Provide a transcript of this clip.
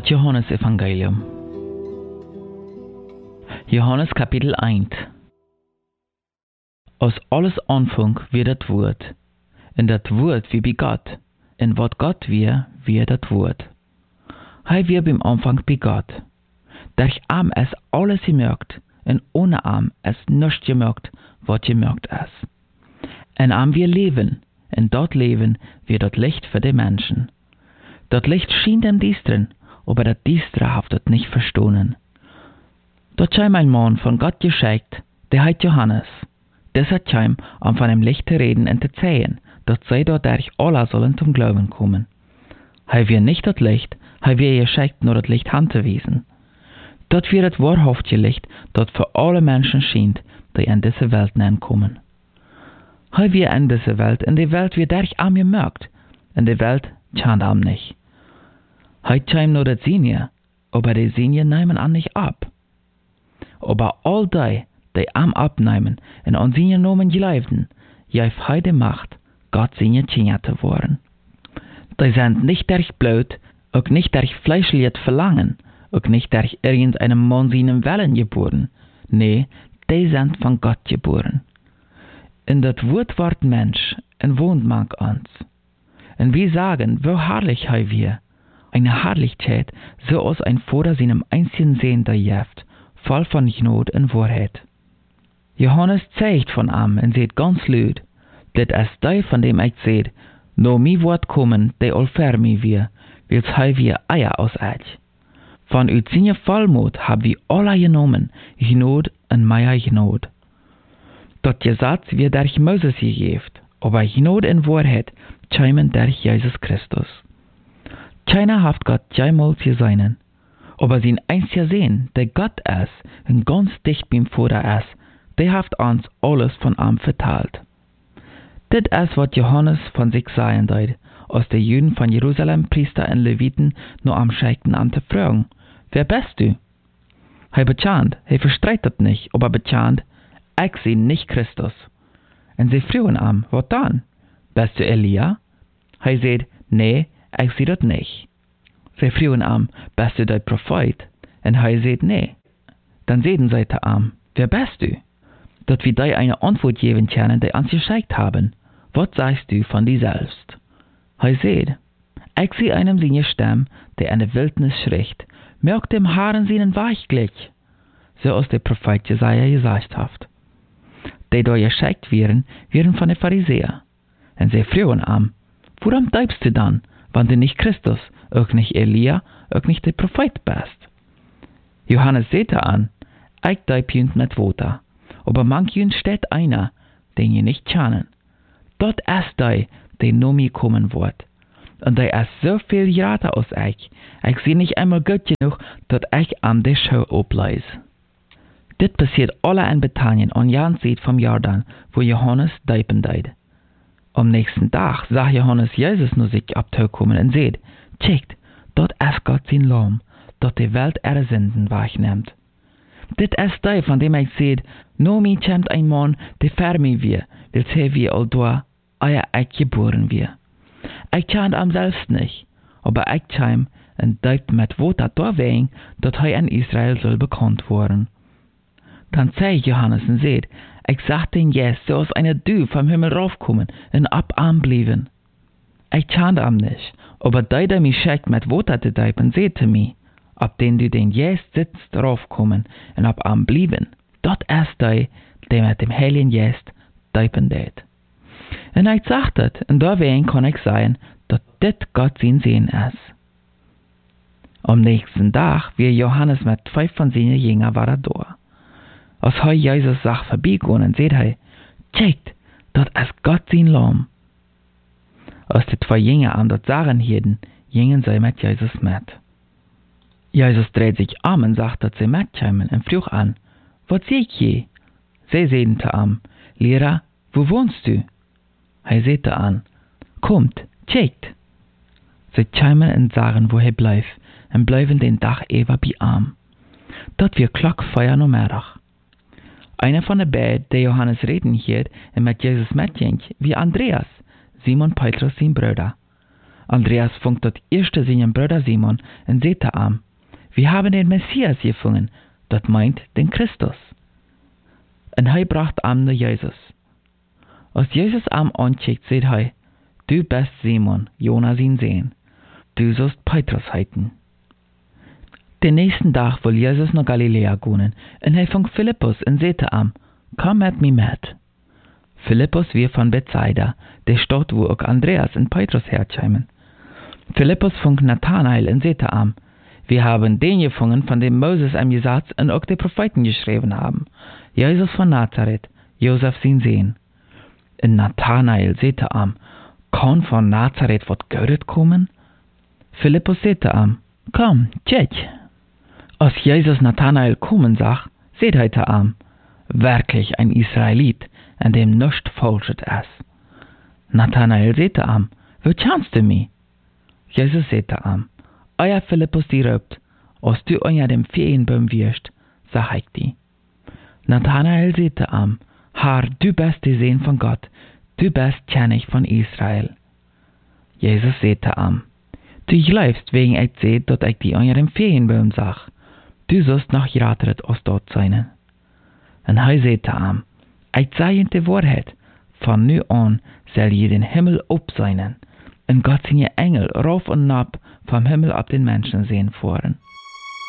Het Johannes-Evangelium. Johannes Kapitel 1. Aus alles Anfang wird das Wort, und das Wort wie bei Gott, und wat Gott wie das Wort. Hij wir beim Anfang bei Gott. Durch Arm es alles gemerkt, und ohne Arm es nichts gemerkt, wat gemerkt es. En Arm wir leben, und dort Leben wird das Licht für die Menschen. Dat Licht schien dem Diestren, aber das Diestre haft het nicht verstohlen. Dort scheim ein Mann von Gott geschickt, der heißt Johannes. Das hat scheim, um von dem Licht zu reden und zu zeigen, dass sie dadurch alle sollen zum Glauben kommen. Hij wir nicht das Licht, hij wir geschickt nur das Licht handzuweisen. Dort wird das wahrhaftige Licht, das für alle Menschen schient, die in diese Welt kommen. Hij wir in diese Welt, und die Welt wird dadurch am gemerkt, und die Welt schant am nicht. Hij scheim nur das Sinje, aber die Sinje nehmen an nicht ab. Aber all die am abnehmen und an Sinje nomen geleifden, jeif hij de Macht, Gott Sinje tjenja te worden. Die sind nicht durch Blut, auch nicht durch fleischliches Verlangen, auch nicht durch irgendeinem Mann seinen Willen geboren. Nee, die sind von Gott geboren. Und das Wort ward Mensch und wohnt mag uns. Und wir sagen, wo herrlich hij wir, eine Herrlichkeit, so als ein Vater seinem einzigen Sohn da jeft, voll von Gnade und Wahrheit. Johannes zeigt von ihm und seht ganz laut, dat ist der, von dem ich seht, no mi Wort kommen, der all für mi wir, wils hij wir Eier aus euch. Von ut seine Vollmut hab wir alle genommen, Gnade und mehr Gnade. Dat Gesetz wird durch Moses gegeben, aber Gnade und Wahrheit scheimen durch Jesus Christus. Keiner haft Gott jemals gesehen, aber sein einziger Sohn, der Gott ist und ganz dicht beim Vater ist, der haft uns alles von ihm verteilt. Das ist, was Johannes von sich sagen deut, als die Juden von Jerusalem, Priester und Leviten, nur am schickten an zu fragen, wer bist du? Hij bekannte, hij verstreitet nicht, aber bekannte, ich bin nicht Christus. Und sie fragen ihm, was dann? Bist du Elia? Hij sagt, nee, ich sehe das nicht. Sie fragen ihm, bist du der Prophet? Und hij sagt, nee. Dann sagen sie zu ihm, wer bist du? Dat wir dir eine Antwort geben können, die uns geschickt haben. Was sagst du von dir selbst? Hij sagt, ich sehe einem seine Stimme, der in der Wildnis schricht, merkt dem Haaren seinen Weich gleich. So als der Prophet Jesaja gesagt hat. Die da geschickt werden von den Pharisäern. Und sie fragen ihm, warum bleibst du dann, wenn du nicht Christus, auch nicht Elia, auch nicht der Prophet bist? Johannes sagte an, ich bleib jünd mit Wasser, aber manch jünd steht einer, den ihr nicht kennen. Dort ist der nur mir kommen wird. Und der ist so viel grater als ich sehe nicht einmal gut genug, dass ich an der Schau obleis. Dit passiert alle in Bethanien an Jan Seed vom Jordan, wo Johannes deipen deed. Am nächsten Tag sah Johannes Jesus nur sich abzukommen und seht, checkt, dort ist Gott sein Lamm, dort die Welt ihre Sünden wegnimmt. Dit ist der, von dem ich seht, no mi kämmt ein Mann, der für mich wir, wils he wie all da, euer ich geboren wir. Ich kennt am selbst nicht, aber ich käm und deipt mit Wasser da wegen, dat he in Israel soll bekannt worden. Dann zeigt Johannes und seht, ich sag den Jes, so als eine Dü vom Himmel raufkommen und ab am blieben. Ich kannte am nicht, aber der mich schickt mit Wasser zu deipen, seht mir, ab den du den Jes sitzt raufkommen und ab am blieben. Dort ist der mit dem Heiligen Jes deipen det. Und ich sagte, und deswegen kann ich sagen, dass dit Gott sein Sehen ist. Am nächsten Tag wird Johannes mit 5 von seinen Jüngern war da. Als hij Jesus zag voorbijkomen, zei hij, checkt, dat is Gott sein Lamm. Als die 2 Jünger an dat sagen hielten, gingen sie mit Jesus mit. Jesus dreht sich um und sagt, dass sie mitkommen und frug an, was sehe ich je? Sie sagten zu ihm, Lehrer, wo wohnst du? Hij sagte an, kommt, checkt. Sie kommen und sagen, wo er bleibt, und bleiben den Tag über bei ihm. Dort wird Glockfeuer noch Mittag. Einer von den beiden, der Johannes reden hielt und mit Jesus mitging, wie Andreas, Simon Petrus sein Bruder. Andreas funkt dat eerste zijn Bruder Simon en zette aan: "Wir haben den Messias gefunden," dat meint den Christus. En hij bracht aan naar Jezus. Als Jezus aan aankijkt, zegt hij: "Du bist Simon, Jonas zijn Sohn. Du sollst Petrus heiten." Den nächsten Tag will Jesus nach Galiläa gehen, en hij vangt Philippus en zette aan: "Komm mit mir mit." Philippus weer van Bethsaida, der Stadt, wo auch Andreas und Petrus herkeimen. Philippus vangt Nathanael en zette aan: "Wir haben den gefunden, von dem Moses im Gesetz und auch die Propheten geschrieben haben, Jesus von Nazareth, Josef sein Sohn." En Nathanael zette aan: "Kann von Nazareth wat Gutes kommen?" Philippus zette aan: "Komm, check." Als Jesus Nathanael kommen zag, seht hij te aan: "Wirklich ein Israelit, an dem nichts Falsches ist." Nathanael zette aan: "Wo kennst du mich?" Jesus zette aan: "Euer Philippus die roept, als du unter dem Feenbaum wirst, sag ich dir." Nathanael zette aan: "Herr, du bist der Sohn von Gott, du bist König von Israel." Jesus zette aan: "Du glaubst, wegen ich seht, dat ich die unter dem Feenbaum sag. Du sollst noch gerettet als dort sein." En hij zette aan: "Ich sage in die Wahrheit, von nu an soll je den Himmel opseinen, und Gott seine Engel rauf und ab vom Himmel ab den Menschen sehen fahren."